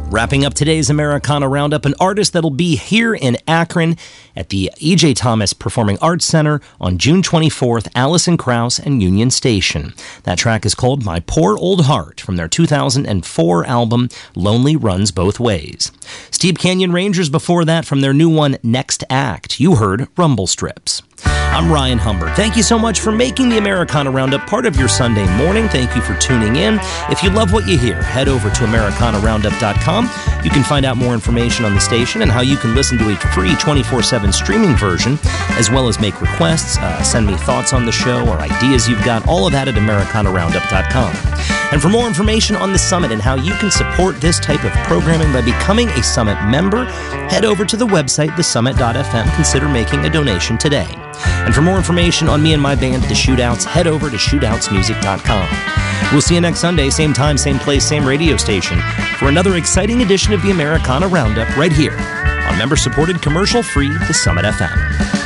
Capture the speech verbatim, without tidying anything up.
Wrapping up today's Americana Roundup, an artist that'll be here in Akron at the E J. Thomas Performing Arts Center on June twenty-fourth, Alison Krauss and Union Station. That track is called My Poor Old Heart from their two thousand four album Lonely Runs Both Ways. Steep Canyon Rangers before that from their new one Next Act. You heard Rumble Strips. I'm Ryan Humbert. Thank you so much for making the Americana Roundup part of your Sunday morning. Thank you for tuning in. If you love what you hear, head over to Americana Roundup dot com. You can find out more information on the station and how you can listen to a free twenty-four seven streaming version, as well as make requests, uh, send me thoughts on the show or ideas you've got, all of that at Americana Roundup dot com. And for more information on the Summit and how you can support this type of programming by becoming a Summit member, head over to the website, the summit dot f m. Consider making a donation today. And for more information on me and my band, The Shootouts, head over to shootouts music dot com. We'll see you next Sunday, same time, same place, same radio station, for another exciting edition of the Americana Roundup right here on member-supported commercial-free The Summit F M.